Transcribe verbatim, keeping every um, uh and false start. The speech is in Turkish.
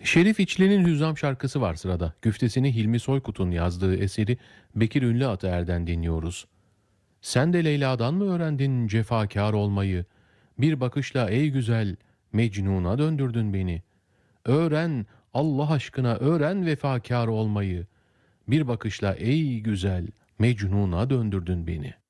Şerif İçli'nin Hüzzam şarkısı var sırada. Güftesini Hilmi Soykut'un yazdığı eseri Bekir Ünlü Ataer'den dinliyoruz. Sen de Leyla'dan mı öğrendin cefakar olmayı? Bir bakışla ey güzel Mecnun'a döndürdün beni. Öğren Allah aşkına öğren vefakar olmayı. Bir bakışla ey güzel Mecnun'a döndürdün beni.